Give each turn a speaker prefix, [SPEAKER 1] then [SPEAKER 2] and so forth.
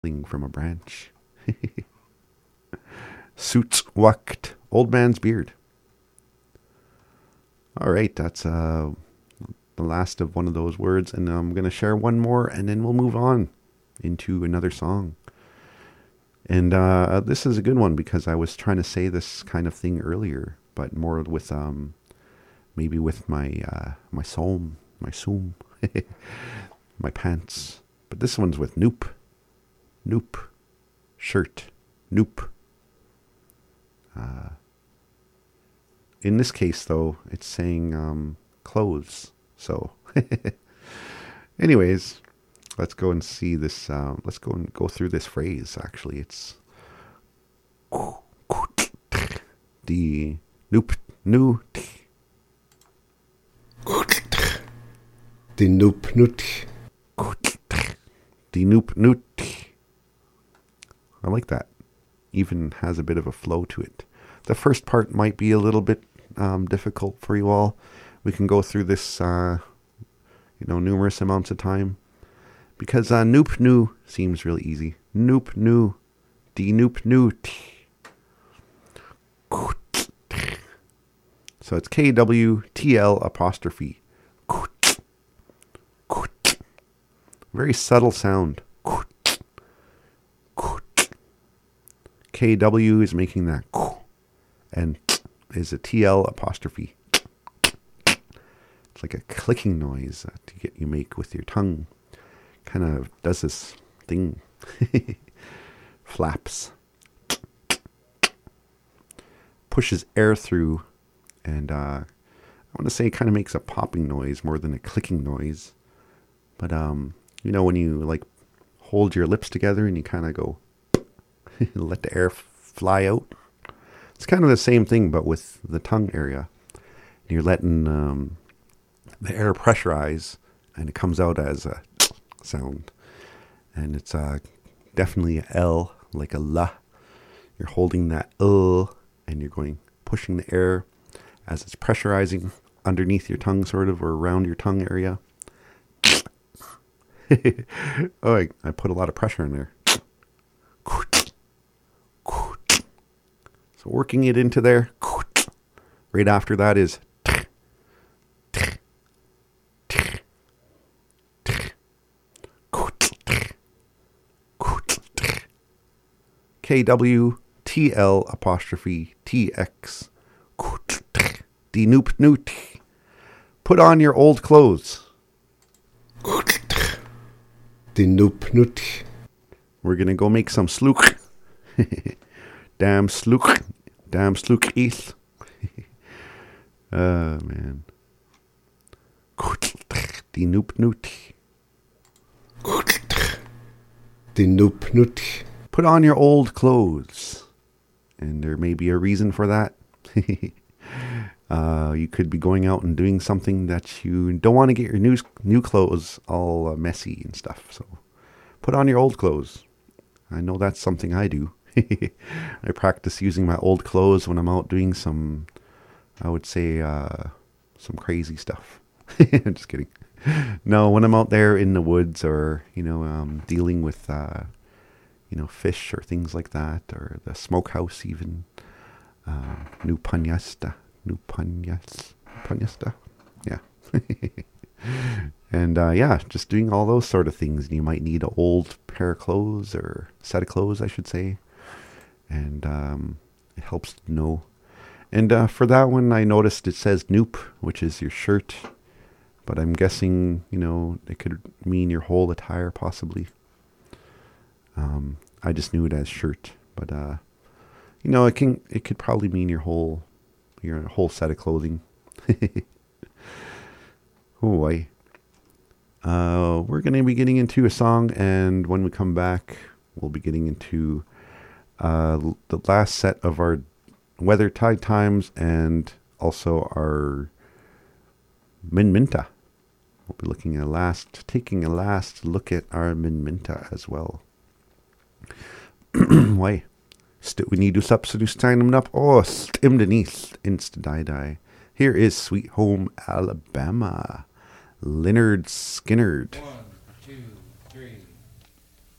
[SPEAKER 1] from a branch. Suits wakt, old man's beard. All right, that's the last of one of those words, and I'm going to share one more, and then we'll move on into another song. And this is a good one because I was trying to say this kind of thing earlier, but more with maybe with my my soom, my pants. But this one's with Noop, shirt, Noop. In this case, though, it's saying clothes. So, anyways, let's go and see this. Let's go through this phrase. Actually, it's the Noop nu.
[SPEAKER 2] The Noop Nut.
[SPEAKER 1] The Noop Nut. I like that. Even has a bit of a flow to it. The first part might be a little bit difficult for you all. We can go through this, numerous amounts of time. Because Noop Nu seems really easy. Noop Nu. The Noop Nut. So it's KWTL apostrophe. Very subtle sound. KW is making that, and is a TL apostrophe. It's like a clicking noise that you make with your tongue. Kind of does this thing. Flaps. Pushes air through, and I want to say it kind of makes a popping noise more than a clicking noise. But when you like hold your lips together and you kind of go, let the air fly out. It's kind of the same thing, but with the tongue area. You're letting the air pressurize, and it comes out as a sound. And it's definitely a L, like a la. You're holding that L, and you're pushing the air as it's pressurizing underneath your tongue, sort of, or around your tongue area. Oh, I put a lot of pressure in there. So working it into there. Right after that is KWTL apostrophe TX. The Noop Nut. Put on your old clothes.
[SPEAKER 2] The Noop Nut.
[SPEAKER 1] We're going to go make some slook. Damn slook. Damn slook eat. Man. The Noop Nut.
[SPEAKER 2] The Noop Nut.
[SPEAKER 1] Put on your old clothes. And there may be a reason for that. You could be going out and doing something that you don't want to get your new clothes all messy and stuff. So put on your old clothes. I know that's something I do. I practice using my old clothes when I'm out doing some, I would say, some crazy stuff. Just kidding. No, when I'm out there in the woods or, dealing with, fish or things like that, or the smokehouse even. New Panyasta. Yeah. And just doing all those sort of things. You might need an old pair of clothes or set of clothes, I should say. And it helps to know. And for that one, I noticed it says Noop, which is your shirt. But I'm guessing, it could mean your whole attire, possibly. I just knew it as shirt. But, it could probably mean your whole set of clothing. Oh, boy. We're going to be getting into a song, and when we come back, we'll be getting into the last set of our weather tide times and also our Minminta. We'll be taking a last look at our Minminta as well. Why? We need to substitute them up. Oh, stim Denise, insta die. Here is Sweet Home Alabama. Lynyrd Skynyrd.